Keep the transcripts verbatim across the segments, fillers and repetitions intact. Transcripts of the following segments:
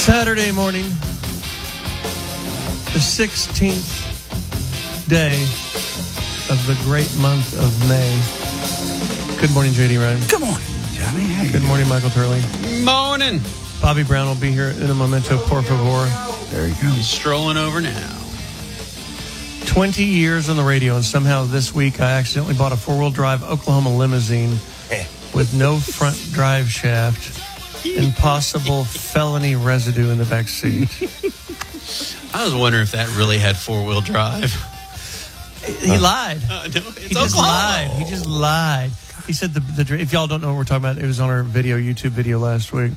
Saturday morning, the sixteenth day of the great month of May. Good morning, J D Ryan. Good morning, Johnny. How you Good morning, Michael Turley. Morning. Bobby Brown will be here in a momento, por favor. There you go. Strolling over now. twenty years on the radio, and somehow this week I accidentally bought a four-wheel drive Oklahoma limousine with no front drive shaft and possible felony residue in the back seat. I was wondering if that really had four-wheel drive. He lied. Uh, no, it's He just Oklahoma. lied. He just lied. He said the, the if y'all don't know what we're talking about, it was on our video, YouTube video last week.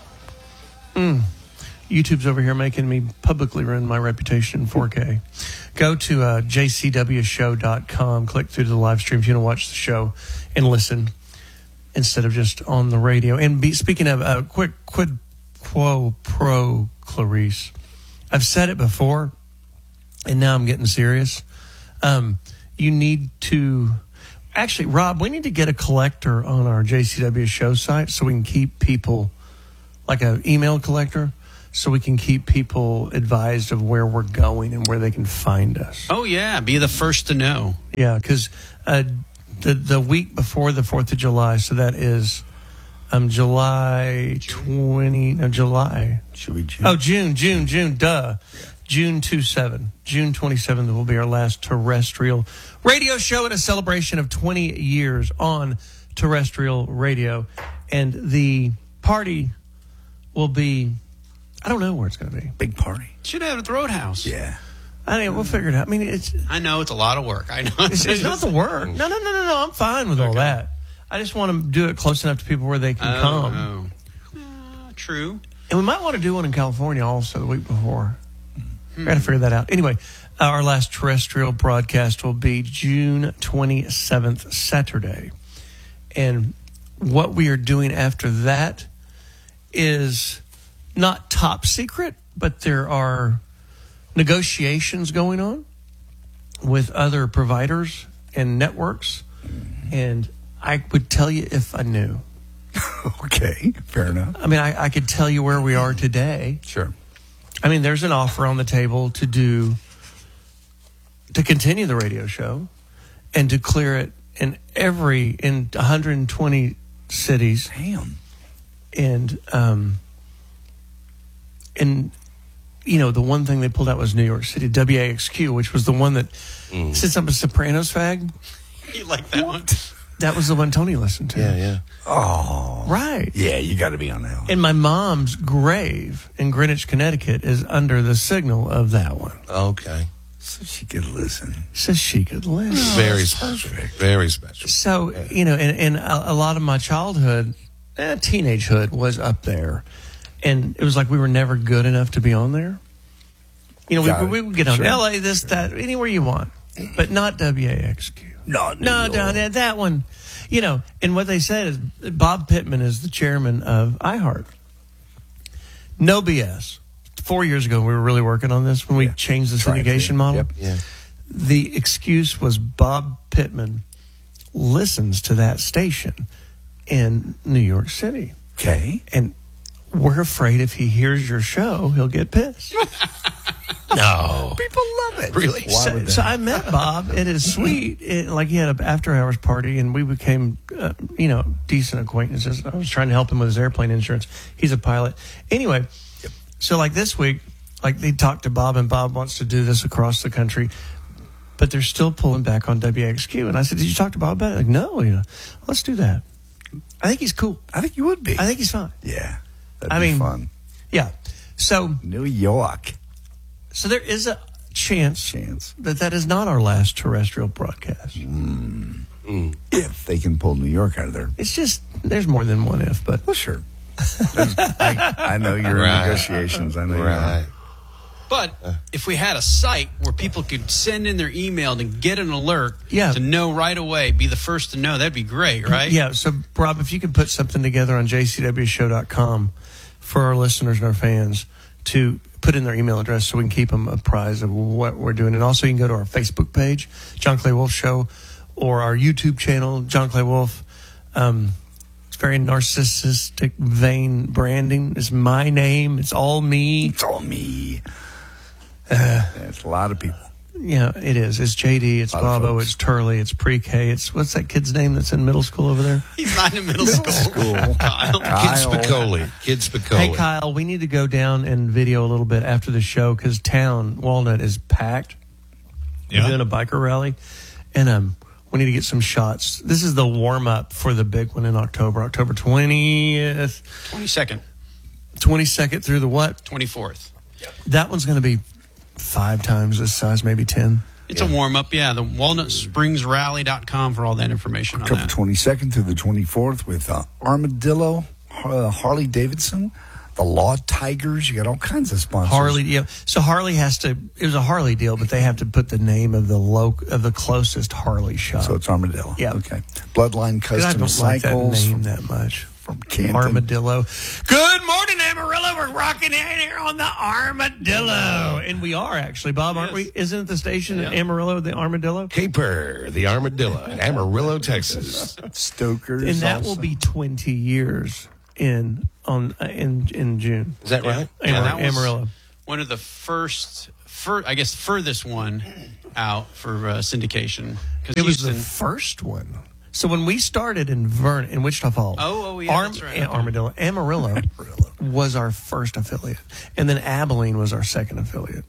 Mm. YouTube's over here making me publicly ruin my reputation in four K. Go to uh, j c w show dot com, click through to the live stream if you want to watch the show and listen instead of just on the radio. And be, speaking of uh, quick quid quo pro Clarice, I've said it before, and now I'm getting serious. Um, you need to actually, Rob, we need to get a collector on our J C W show site so we can keep people, like an email collector, so we can keep people advised of where we're going and where they can find us. Oh, yeah. Be the first to know. Yeah, because uh, the the week before the fourth of July, so that is um, July twentieth, no, July. Should we June? Oh, June, June, June, duh. June twenty-seventh. June twenty-seventh will be our last terrestrial radio show and a celebration of twenty years on terrestrial radio. And the party will be, I don't know where it's going to be. Big party. Should have it at the Roadhouse. Yeah. I mean, we'll figure it out. I mean, it's I know it's a lot of work. I know. it's, it's not the work. No, no, no, no, no. I'm fine with all Okay. that. I just want to do it close enough to people where they can Oh, come. oh. Uh, true. And we might want to do one in California also the week before. Hmm. Got to figure that out. Anyway, uh, our last terrestrial broadcast will be June twenty-seventh, Saturday. And what we are doing after that is not top secret, but there are negotiations going on with other providers and networks. And I would tell you if I knew. Okay. Fair enough. I mean, I, I could tell you where we are today. Sure. I mean, there's an offer on the table to do, to continue the radio show and to clear it in every, in one hundred twenty cities. Damn. And, um, and, you know, the one thing they pulled out was New York City, W A X Q, which was the one that, mm. since I'm a Sopranos fag. You like that one? That was the one Tony listened to. Yeah, yeah. Oh. Right. Yeah, you got to be on that one. And my mom's grave in Greenwich, Connecticut is under the signal of that one. Okay. So she could listen. So she could listen. Oh, Very special. Perfect. Very special. So, yeah. you know, and, and a, a lot of my childhood, eh, teenagehood was up there. And it was like we were never good enough to be on there. You know, we, we would get on sure. L A, this, sure. that, anywhere you want. But not W A X Q. No, no, no, that, that one. You know, and what they said is Bob Pittman is the chairman of iHeart. No B S. Four years ago, we were really working on this when we yeah. changed the syndication model. Yep. Yeah. The excuse was Bob Pittman listens to that station in New York City. Okay. And we're afraid if he hears your show, he'll get pissed. No. People love it. Really? So, so I met Bob at his suite. It, like he had an after-hours party, and we became, uh, you know, decent acquaintances. I was trying to help him with his airplane insurance. He's a pilot. Anyway, yep. So like this week, like they talked to Bob, and Bob wants to do this across the country, but they're still pulling back on W A X Q. And I said, did you talk to Bob about it? Like, no. You know, let's do that. I think he's cool. I think you would be. I think he's fine. Yeah. That'd I be mean, fun. Yeah. So New York. So there is a chance, chance that that is not our last terrestrial broadcast. Mm. Mm. If they can pull New York out of there. It's just, there's more than one if, but. Well, sure. I, I know you're right. in negotiations. I know right. you're. But if we had a site where people could send in their email and get an alert yeah. to know right away, be the first to know, that'd be great, right? Yeah. So, Rob, if you could put something together on j c w show dot com for our listeners and our fans to put in their email address so we can keep them apprised of what we're doing. And also you can go to our Facebook page, John Clay Wolf Show, or our YouTube channel, John Clay Wolf. Um, very narcissistic, vain branding. It's my name. It's all me. It's all me. Uh, it's a lot of people. Yeah, it is. It's J D. It's Bobo. It's Turley. It's pre-K. It's what's that kid's name that's in middle school over there? He's not in middle school. School. Kyle. Kid Spicoli. Kid Spicoli. Hey, Kyle, we need to go down and video a little bit after the show because town, Walnut, is packed. Yeah. We're doing a biker rally, and um, we need to get some shots. This is the warm-up for the big one in October, October twentieth. twenty-second. twenty-second through the what? twenty-fourth. That one's going to be five times this size, maybe ten. It's yeah. a warm-up, yeah. The walnut springs rally dot com for all that information October on that. twenty-second through the twenty-fourth with uh, Armadillo, uh, Harley Davidson, the Law Tigers. You got all kinds of sponsors. Harley, yeah. So Harley has to. It was a Harley deal, but they have to put the name of the lo- of the closest Harley shop. So it's Armadillo. Yeah. Okay. Bloodline I Custom don't Cycles. like that name that much. From Canton. Armadillo. Good morning, Amarillo. We're rocking in here on the Armadillo, and we are actually, Bob, aren't Yes. we? Isn't it the station Yeah. in Amarillo, the Armadillo? Caper, the Armadillo, in Amarillo, Texas. Stokers. And that also. will be twenty years in on uh, in in June. Is that right? Yeah, Amar- that was Amarillo. one of the first, fir- I guess, furthest one out for uh, syndication. Because It was Houston, the first one. So when we started in Vernon, in Wichita Falls, Oh, oh, yeah, that's right. eh, Armadillo, Amarillo was our first affiliate, and then Abilene was our second affiliate.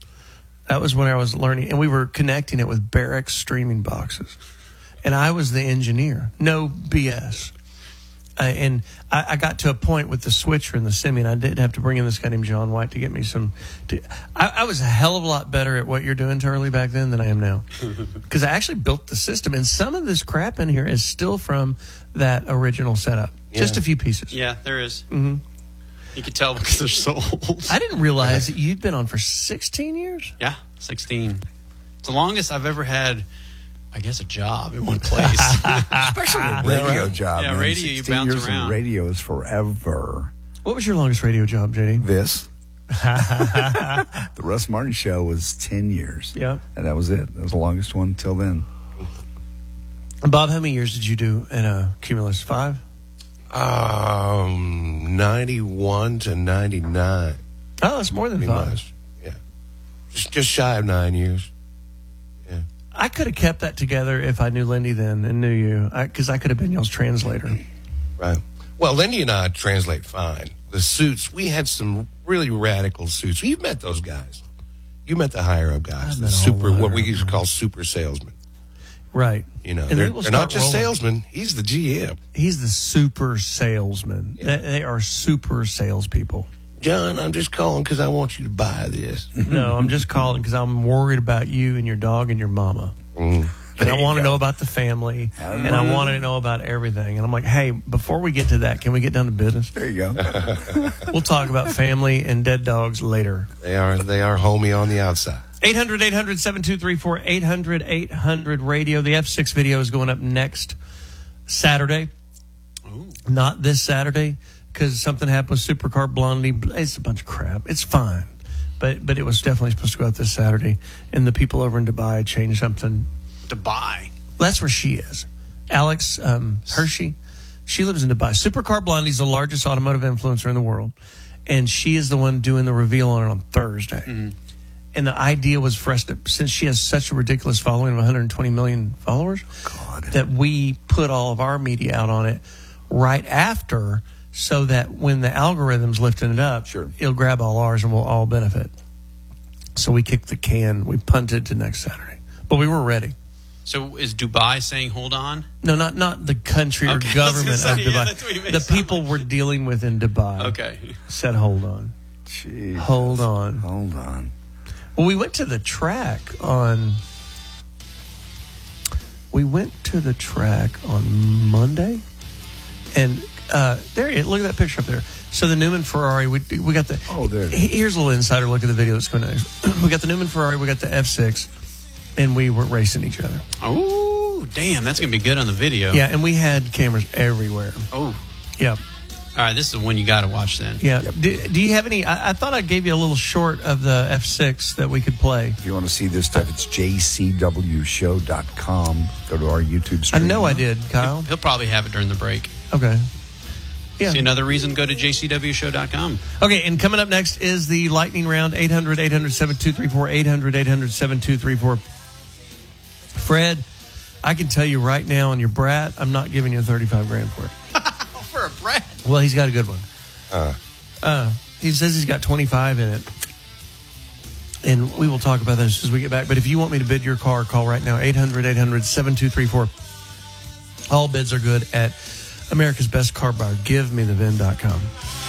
That was when I was learning, and we were connecting it with Barracks streaming boxes, and I was the engineer. No B S. Uh, and I, I got to a point with the switcher and the semi, and I did have to bring in this guy named John White to get me some. To, I, I was a hell of a lot better at what you're doing, Turley, back then than I am now, because I actually built the system, and some of this crap in here is still from that original setup. Yeah. Just a few pieces. yeah, there is. Mm-hmm. You could tell because they're so old. I didn't realize that you'd been on for sixteen years. Yeah, sixteen. It's the longest I've ever had, I guess, a job in one place. Especially a radio job. Yeah, man. radio, you sixteen bounce years around. In radio is forever. What was your longest radio job, J D? This. The Russ Martin Show was ten years. Yeah. And that was it. That was the longest one till then. Bob, how many years did you do in a Cumulus? Five? Um, ninety-one to ninety-nine. Oh, that's more than Pretty five. much. Yeah. Just, just shy of nine years. Yeah. I could have kept that together if I knew Lindy then and knew you, because I, I could have been y'all's translator. Right. Well, Lindy and I translate fine. The suits, we had some really radical suits. You've met those guys. You met the higher up guys. I've The met all super, the what we higher used to call super salesmen. Right. You know, And they're, they will they're not start just rolling. salesmen. He's the G M. He's the super salesman. They, they are super salespeople. John, I'm just calling because I want you to buy this. No, I'm just calling because I'm worried about you and your dog and your mama. Mm. And I want to know about the family, and I want to know about everything. And I'm like, hey, before we get to that, can we get down to business? There you go. We'll talk about family and dead dogs later. They are they are homie on the outside. eight hundred, eight hundred, seven two three four, eight hundred, eight hundred radio. The F six video is going up next Saturday. Ooh. Not this Saturday, because something happened with Supercar Blondie. It's a bunch of crap. It's fine. But but it was definitely supposed to go out this Saturday. And the people over in Dubai changed something. Dubai. That's where she is. Alex um, Hershey. She lives in Dubai. Supercar Blondie is the largest automotive influencer in the world. And she is the one doing the reveal on it on Thursday. Mm-hmm. And the idea was for us to, since she has such a ridiculous following of one hundred twenty million followers, God. that we put all of our media out on it right after, so that when the algorithm's lifting it up, Sure. it'll grab all ours and we'll all benefit. So we kicked the can. We punted to next Saturday. But we were ready. So is Dubai saying hold on? No, not not the country or Okay, I was government gonna of say, yeah, Dubai. that's what you made The sound people we're dealing with in Dubai Okay. said, hold on. Jeez. Hold on. Hold on. Well, we went to the track on. We went to the track on Monday, and uh, there, you- look at that picture up there. So the Newman Ferrari, we we got the. Oh, there it is. he- Here's a little insider look at the video that's going on. We got the Newman Ferrari, we got the F six, and we were racing each other. Oh, damn. That's going to be good on the video. Yeah, and we had cameras everywhere. Oh. Yeah, All right. This is the one you got to watch then. yeah. Do, do you have any? I, I thought I gave you a little short of the F six that we could play. If you want to see this stuff, it's j c w show dot com. Go to our YouTube I stream. know I did, Kyle. He'll probably have it during the break. Okay. Yeah. See another reason to go to j c w show dot com. Okay, and coming up next is the lightning round, eight hundred, eight hundred, seven two three four, eight hundred, eight hundred, seven two three four. Fred, I can tell you right now on your brat, I'm not giving you thirty-five grand for it. For a brat. Well, he's got a good one. Uh, Uh, he says he's got twenty-five in it. And we will talk about that as soon as we get back. But if you want me to bid your car, call right now, eight hundred, eight hundred, seven two three four. All bids are good at America's Best Car Buyer. Give me the V I N dot com.